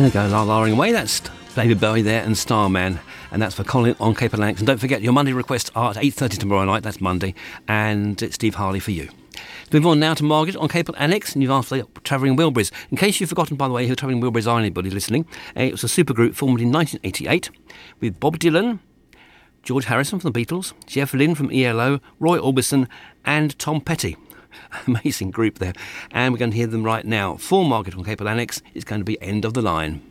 Gonna go la-la-ing away. That's David Bowie there and Starman, and that's for Colin on Cape and Annex. And don't forget, your Monday requests are at 8:30 tomorrow night. That's Monday, and it's Steve Harley for you. Move on now to Margaret on Cape and Annex, and you've asked for the Travelling Wilburys. In case you've forgotten, by the way, who Travelling Wilburys are, anybody listening, it was a supergroup formed in 1988 with Bob Dylan, George Harrison from the Beatles, Jeff Lynne from ELO, Roy Orbison, and Tom Petty. Amazing group there. And we're going to hear them right now. For Margaret on Cape and Annex, it's going to be End of the Line.